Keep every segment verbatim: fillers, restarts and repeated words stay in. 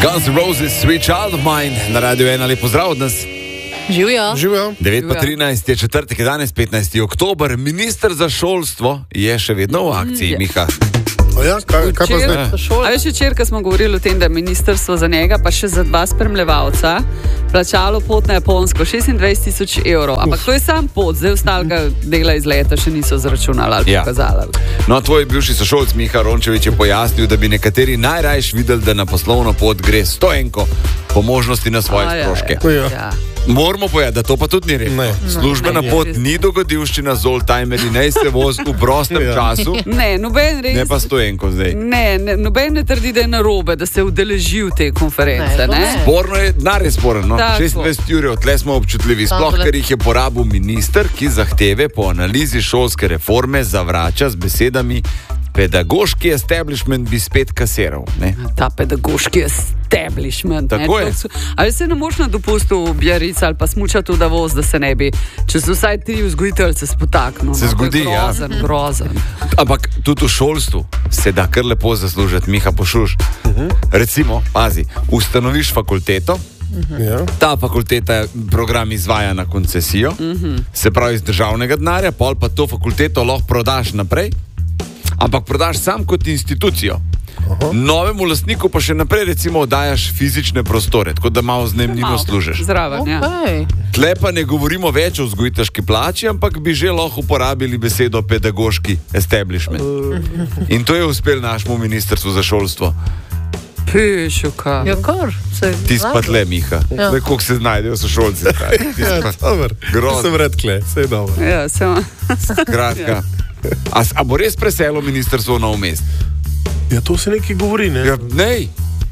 Guns N' Roses, Sweet Child of Mine, na Radio ena, lepo zdrav od nas. Živijo. Živijo. devet pa trinajst je četrtek, je danes petnajsti oktober, minister za šolstvo je še vedno v akciji, Miha. O ja, kaj, kaj pa zdaj? Včeraj- A veš, včeraj, ko smo govorili o tem, da je ministrstvo za njega, pa še za dva spremljevalca, plačalo pot na Japonsko šestindvajset tisoč evrov. Ampak to je sam pot, zdaj ostalega dela iz leta še niso zračunali ali Ja. pokazali. No, tvoj bivši sošolc Miha Rončević je pojasnil, da bi nekateri najrajš videli, da na poslovno pot gre stoenko, po možnosti na svoje A, ja, stroške. Ja. Ja. Moramo povedati, da to pa tudi ni res. Ne. Službena Ne, pot res. ni dogodivščina z oldtimerji, ne se vozi v prostem Ja. času, Ne, noben res. ne pa stoenko zdaj. Ne, ne, noben ne trdi, da je narobe, da se udeleži v te konference. Ne, to Ne, ne. Sporno je, denar je sporen. No? Tako. šestindvajset ur, tle smo občutljivi, sploh Samo ker jih je porabil minister, ki zahteve po analizi šolske reforme zavrača z besedami: pedagoški establishment bi spet kasiral. Ne? ta pedagoški establishment. Tako ne, je. to so- Ali se ne moš na dopustu bjarica ali pa smučati v Davos, da se ne bi, če so vsaj tri vzgojiteljice spotaknili. Se zgodi, ja. grozen, ja. Grozen. Ampak tudi v šolstvu se da kar lepo zaslužiti, Miha Pošuš. Recimo, pazi, ustanoviš fakulteto, Ja. ta fakulteta program izvaja na koncesijo, se pravi iz državnega denarja, pol pa to fakulteto lahko prodaš naprej, ampak prodaš sam kot institucijo. Novemu lastniku pa še naprej recimo dajaš fizične prostore, tako da malo z najemnino Malo služiš. Zraven, ja. Okay. Tle pa ne govorimo več o vzgojiteljski plači, ampak bi že lahko uporabili besedo pedagoški establishment. In to je uspel našemu ministrstvu za šolstvo. Pišuka. Ja, kar. Se Ti pa tle, Miha. Ja. Zdaj, koliko se znajdejo sošolci. Ja, dober. Grozno. Sem red kle, vse je dobro. Ja, samo. Kratka. A, s- a bo res preselo ministrstvo na umest? Ja, to se nekaj govori, ne? Ja, nej.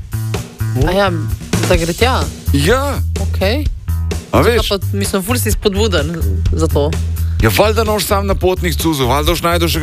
A ja, da gre tja. Ja, Okay. a Ja, veš, pa, mislim, ful si spodbuden za to. ja, valjda noš sam na potnih cuzu, valjda už najdeš